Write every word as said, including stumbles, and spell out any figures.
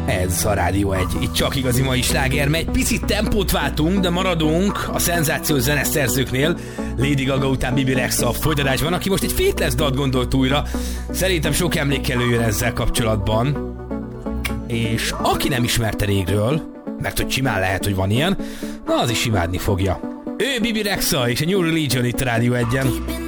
Ez a Rádió egy, itt csak igazi mai sláger, mert egy picit tempót váltunk, de maradunk a szenzációs zeneszerzőknél. Lady Gaga után Bibi Rexha a folytatásban, aki most egy Faithless dalt gondolt újra. Szerintem sok emlékkelő jön ezzel kapcsolatban. És aki nem ismerte régről, mert hogy simán lehet, hogy van ilyen, na az is imádni fogja. Ő Bibi Rexha és a New Religion itt a Rádió egyen.